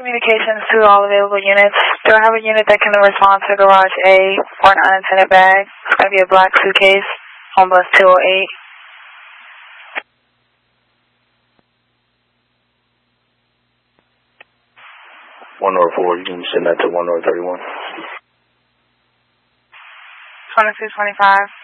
communications to all available units. Do I have a unit that can respond to Garage A for an unattended bag? It's going to be a black suitcase on bus 208. 104, you can send that to 131. 2225.